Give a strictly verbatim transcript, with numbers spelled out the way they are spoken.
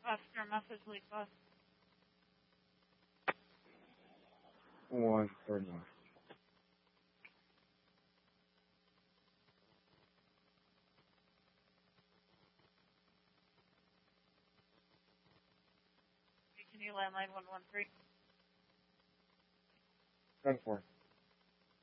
Oscar, message leak bus. one thirty-nine. Continue landline one one three. ten four.